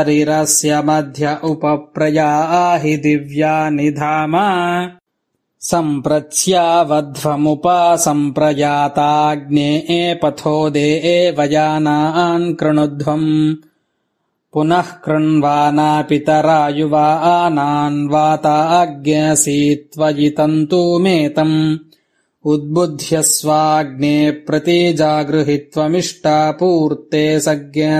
शरीरस्य मध्य उपप्रयाहि दिव्यानि धाम सम्प्रत्स्यावध्वमुपासम्प्रयाताग्ने पथो देवयानान् कृणुध्वम् पुनः कृण्वाना पितरा युवानान् वाताज्ञसि त्वयि तन्तुमेतम् उद्बुध्यस्वाग्ने प्रतिजागृहि त्वमिष्टापूर्ते सज्ञ